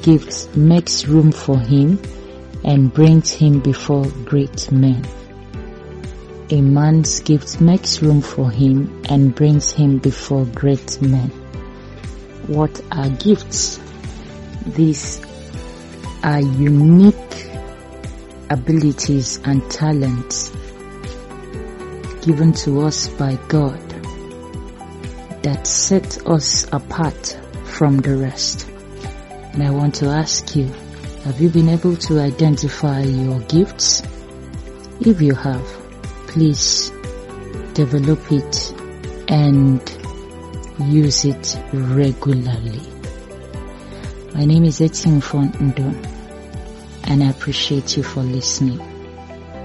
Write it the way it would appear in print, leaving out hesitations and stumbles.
gift makes room for him and brings him before great men. A man's gift makes room for him and brings him before great men. What are gifts? These are unique abilities and talents given to us by God that set us apart from the rest. And I want to ask you, have you been able to identify your gifts? If you have, please develop it and use it regularly. My name is Etienne Fondo, and I appreciate you for listening.